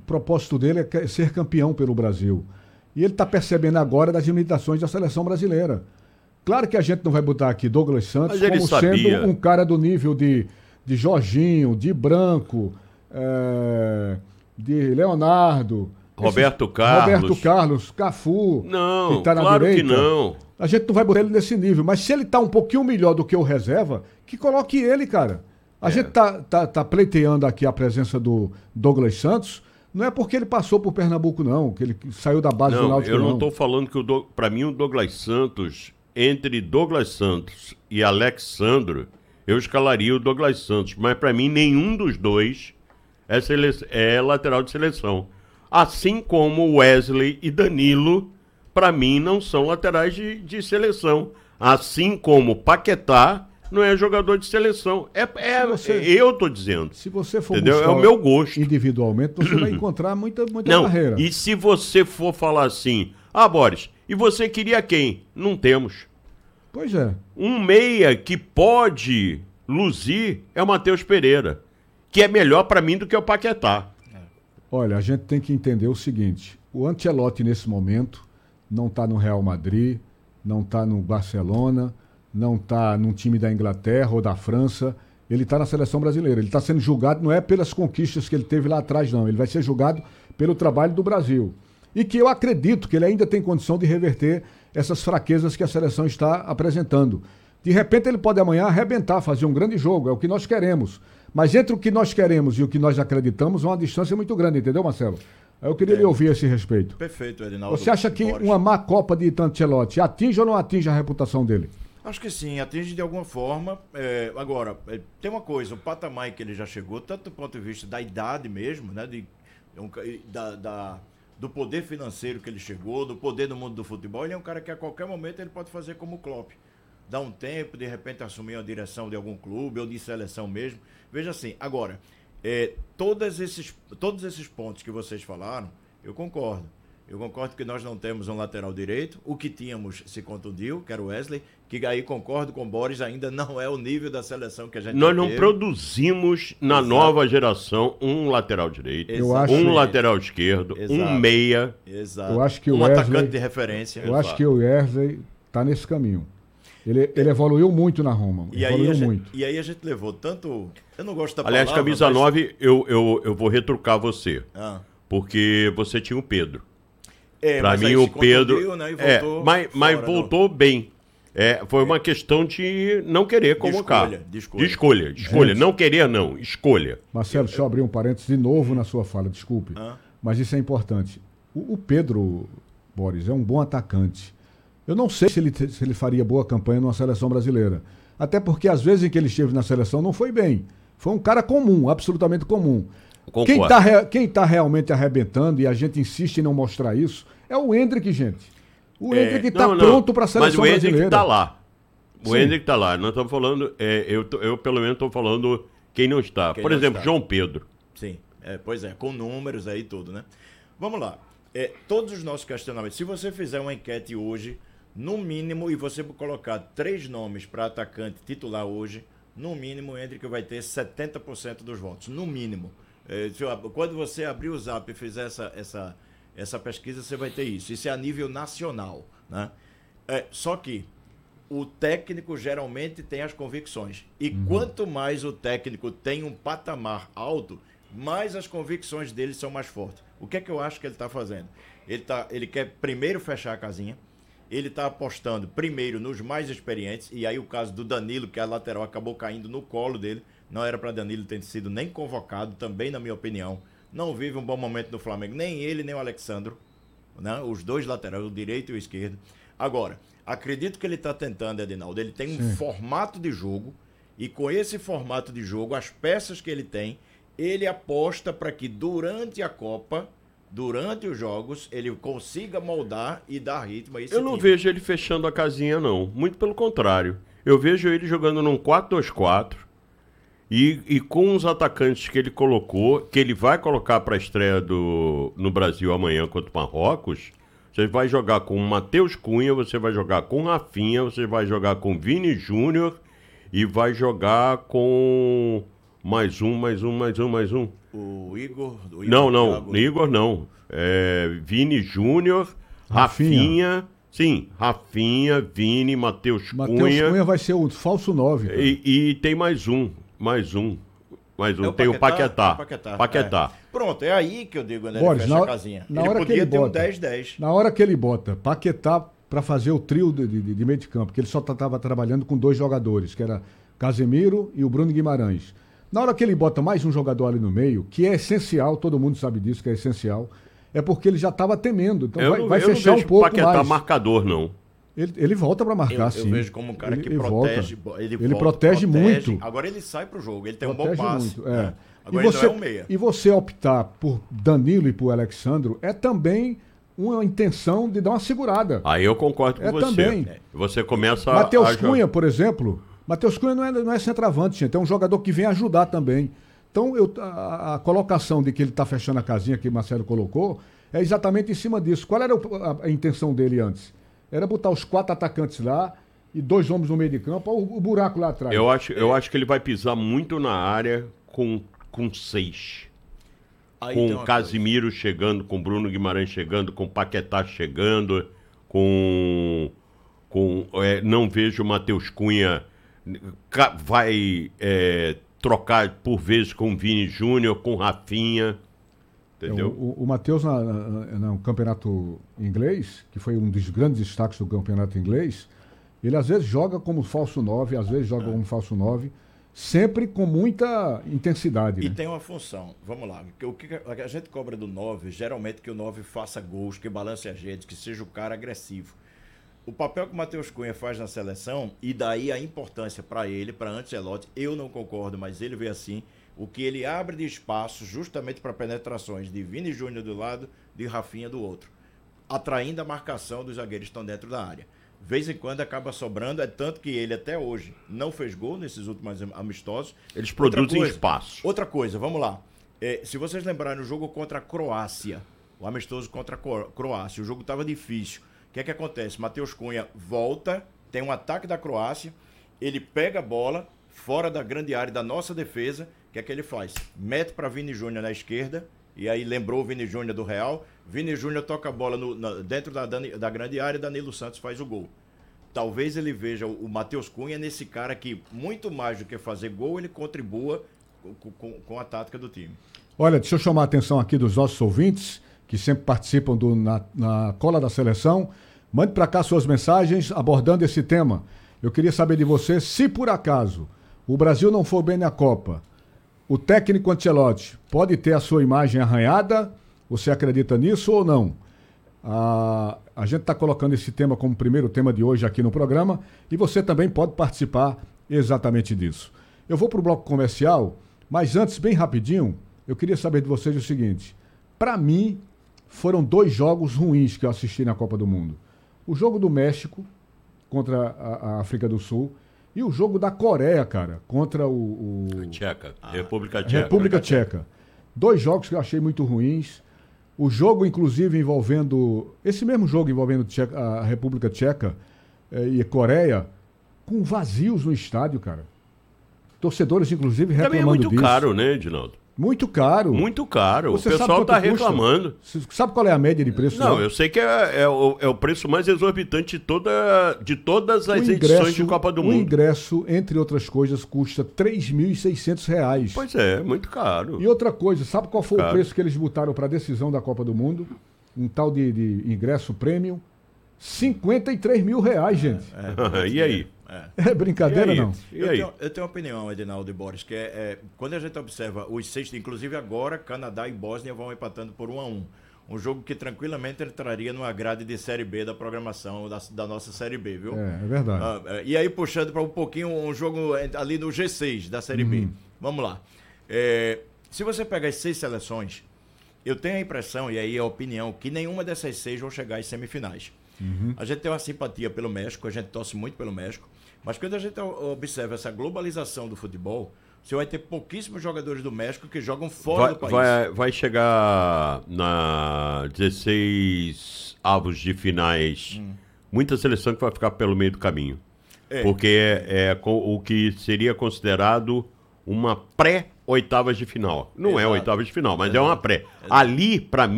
propósito dele é ser campeão pelo Brasil. E ele está percebendo agora das limitações da seleção brasileira. Claro que a gente não vai botar aqui Douglas Santos como sendo um cara do nível de Jorginho, de Branco, de Leonardo, Roberto Carlos, Cafu, não, que tá na claro direita. Que não. A gente não vai botar ele nesse nível, mas se ele tá um pouquinho melhor do que o reserva, que coloque ele, cara. A gente tá pleiteando aqui a presença do Douglas Santos, não é porque ele passou por Pernambuco, não, que ele saiu da base do Náutico, não. Eu não tô falando que para mim o Douglas Santos, entre Douglas Santos e Alexandro, eu escalaria o Douglas Santos, mas para mim nenhum dos dois é lateral de seleção. Assim como Wesley e Danilo, para mim, não são laterais de seleção. Assim como Paquetá não é jogador de seleção. Eu tô dizendo. Se você for buscar, é o meu gosto. Individualmente, você vai encontrar muita barreira. E se você for falar assim, Boris, e você queria quem? Não temos. Pois é. Um meia que pode luzir é o Matheus Pereira, que é melhor para mim do que o Paquetá. Olha, a gente tem que entender o seguinte, o Ancelotti nesse momento não está no Real Madrid, não está no Barcelona, não está num time da Inglaterra ou da França, ele está na seleção brasileira. Ele está sendo julgado não é pelas conquistas que ele teve lá atrás, não. Ele vai ser julgado pelo trabalho do Brasil. E que eu acredito que ele ainda tem condição de reverter essas fraquezas que a seleção está apresentando. De repente ele pode amanhã arrebentar, fazer um grande jogo, é o que nós queremos. Mas entre o que nós queremos e o que nós acreditamos, há uma distância muito grande, entendeu, Marcelo? Eu queria lhe ouvir a esse respeito. Perfeito, Edinaldo. Você acha que uma má Copa de Ancelotti atinge ou não atinge a reputação dele? Acho que sim, atinge de alguma forma. Agora, tem uma coisa, o patamar que ele já chegou, tanto do ponto de vista da idade mesmo, né, do poder financeiro que ele chegou, do poder no mundo do futebol, ele é um cara que a qualquer momento ele pode fazer como o Klopp. Dar um tempo, de repente assumir a direção de algum clube ou de seleção mesmo. Veja assim, agora, todos esses pontos que vocês falaram, eu concordo. Eu concordo que nós não temos um lateral direito. O que tínhamos se contundiu, que era o Wesley, que aí concordo com o Boris, ainda não é o nível da seleção que a gente Nós não produzimos na nova geração um lateral direito, lateral esquerdo, um meia. Exato. Eu acho que atacante de referência. Eu acho que o Wesley está nesse caminho. Ele evoluiu muito na Roma. E aí a gente levou tanto... Eu não gosto da palavra... Aliás, camisa 9, eu vou retrucar você. Porque você tinha o Pedro. Para mim, o Pedro... Né, mas voltou bem. Foi uma questão de não querer convocar. De escolha. Gente, não querer, não. Escolha. Marcelo, deixa eu abrir um parênteses de novo na sua fala, desculpe. Mas isso é importante. O Pedro, Boris, é um bom atacante. Eu não sei se ele faria boa campanha numa seleção brasileira. Até porque às vezes em que ele esteve na seleção não foi bem. Foi um cara comum, absolutamente comum. Quem tá realmente arrebentando, e a gente insiste em não mostrar isso, é o Endrick, gente. O Endrick está pronto para a seleção brasileira. Mas o Endrick está lá. O Endrick está lá. Nós estamos falando... eu pelo menos estou falando quem não está. Por exemplo, João Pedro. Sim, pois é. Com números aí e tudo, né? Vamos lá. Todos os nossos questionamentos. Se você fizer uma enquete hoje... No mínimo, e você colocar 3 nomes para atacante titular hoje, no mínimo o Endrick vai ter 70% dos votos. No mínimo. Quando você abrir o Zap e fizer essa pesquisa, você vai ter isso. Isso é a nível nacional, né? Só que o técnico geralmente tem as convicções. E quanto mais o técnico tem um patamar alto, mais as convicções dele são mais fortes. O que é que eu acho que ele está fazendo? Ele quer primeiro fechar a casinha. Ele está apostando primeiro nos mais experientes, e aí o caso do Danilo, que a lateral acabou caindo no colo dele, não era para Danilo ter sido nem convocado, também na minha opinião, não vive um bom momento no Flamengo, nem ele, nem o Alexandro, né? Os dois laterais, o direito e o esquerdo. Agora, acredito que ele está tentando, Edinaldo, ele tem um formato de jogo, e com esse formato de jogo, as peças que ele tem, ele aposta para que durante a Copa... Durante os jogos, ele consiga moldar e dar ritmo a esse Eu não vejo ele fechando a casinha, não. Muito pelo contrário. Eu vejo ele jogando num 4-2-4 e com os atacantes que ele colocou, que ele vai colocar para a estreia no Brasil amanhã contra o Marrocos. Você vai jogar com o Matheus Cunha, você vai jogar com o Rafinha, você vai jogar com o Vini Júnior e vai jogar com mais um. o Igor? Não, Thiago? Igor não. Vini Júnior, Rafinha. Sim, Rafinha, Vini, Matheus Cunha. Vai ser o falso 9. E tem mais um. Tem o Paquetá. Paquetá. Pronto, é aí que eu digo, né? Boris, Ele fecha a casinha. Na Ele hora podia que ele ter bota, um 10-10. Na hora que ele bota Paquetá para fazer o trio de meio de campo, porque ele só estava trabalhando com 2 jogadores, que era Casemiro e o Bruno Guimarães. Na hora que ele bota mais um jogador ali no meio, que é essencial, todo mundo sabe disso, que é essencial, é porque ele já estava temendo. Então vai fechar um pouco Paquetá mais. marcador, não. Ele volta para marcar, sim. Eu vejo como um cara que protege. Volta. Ele protege muito. Agora ele sai pro jogo, ele tem protege um bom passe. Muito, né? Agora ele não é um meia. E você optar por Danilo e por Alexandro é também uma intenção de dar uma segurada. Aí eu concordo com você. Também. Você começa Matheus Cunha, por exemplo. Matheus Cunha não é centroavante, gente. É um jogador que vem ajudar também. Então, a colocação de que ele está fechando a casinha que o Marcelo colocou é exatamente em cima disso. Qual era a intenção dele antes? Era botar os 4 atacantes lá e 2 homens no meio de campo, o buraco lá atrás. Eu acho que ele vai pisar muito na área com 6. Com o Casimiro chegando, com o Bruno Guimarães chegando, com o Paquetá chegando, não vejo o Matheus Cunha vai trocar por vezes com o Vini Júnior, com o Rafinha. Entendeu? O Matheus, no campeonato inglês, que foi um dos grandes destaques do campeonato inglês, ele às vezes joga como falso 9, às vezes joga como falso 9, sempre com muita intensidade. E né? tem uma função, vamos lá, o que a gente cobra do 9, geralmente que o 9 faça gols, que balance as redes, que seja o cara agressivo. O papel que o Matheus Cunha faz na seleção, e daí a importância para ele, para Ancelotti, eu não concordo, mas ele vê assim, o que ele abre de espaço justamente para penetrações de Vini Júnior do lado, de Rafinha do outro, atraindo a marcação dos zagueiros que estão dentro da área. De vez em quando acaba sobrando, é tanto que ele até hoje não fez gol nesses últimos amistosos. Eles produzem espaço. Outra coisa, vamos lá. Se vocês lembrarem o jogo contra a Croácia, o amistoso contra a Croácia, o jogo estava difícil. O que é que acontece? Matheus Cunha volta, tem um ataque da Croácia, ele pega a bola fora da grande área da nossa defesa. O que é que ele faz? Mete para Vini Júnior na esquerda, e aí lembrou o Vini Júnior do Real. Vini Júnior toca a bola dentro da grande área e Danilo Santos faz o gol. Talvez ele veja o Matheus Cunha nesse cara que, muito mais do que fazer gol, ele contribua com a tática do time. Olha, deixa eu chamar a atenção aqui dos nossos ouvintes, que sempre participam na cola da seleção. Mande para cá suas mensagens abordando esse tema. Eu queria saber de você, se por acaso o Brasil não for bem na Copa, o técnico Ancelotti pode ter a sua imagem arranhada? Você acredita nisso ou não? A gente está colocando esse tema como primeiro tema de hoje aqui no programa e você também pode participar exatamente disso. Eu vou para o bloco comercial, mas antes, bem rapidinho, eu queria saber de vocês o seguinte. Para mim, foram 2 jogos ruins que eu assisti na Copa do Mundo. O jogo do México contra a África do Sul e o jogo da Coreia, cara, contra República Tcheca. República Tcheca. 2 jogos que eu achei muito ruins. O jogo, inclusive, envolvendo... Esse mesmo jogo envolvendo a República Tcheca e a Coreia, com vazios no estádio, cara. Torcedores, inclusive, reclamando disso. Também é muito caro, né, Edinaldo? Muito caro. Muito caro. Você o pessoal está reclamando. Você sabe qual é a média de preço? Não, eu sei que é o preço mais exorbitante de todas as edições de Copa do Mundo. O ingresso, entre outras coisas, custa R$ 3.600. Pois é, muito caro. E outra coisa, sabe qual foi o preço que eles botaram para a decisão da Copa do Mundo? Um tal de ingresso premium? R$ 53 mil, gente. E aí? É brincadeira, não? Eu tenho uma opinião, Edinaldo e Boris, que quando a gente observa os 6, inclusive agora, Canadá e Bósnia vão empatando por 1-1. Um jogo que tranquilamente entraria numa grade de Série B da programação da nossa Série B, viu? É verdade. E aí, puxando para um pouquinho, um jogo ali no G6 da Série B. Vamos lá. Se você pegar as 6 seleções, eu tenho a impressão, e aí a opinião, que nenhuma dessas 6 vão chegar às semifinais. A gente tem uma simpatia pelo México, a gente torce muito pelo México, mas quando a gente observa essa globalização do futebol, você vai ter pouquíssimos jogadores do México que jogam fora do país. Vai chegar na 16 avos de finais, muita seleção que vai ficar pelo meio do caminho. Porque é o que seria considerado uma pré oitavas de final. Não é Exato. oitavas de final, mas é Exato. uma pré. Ali, para mim,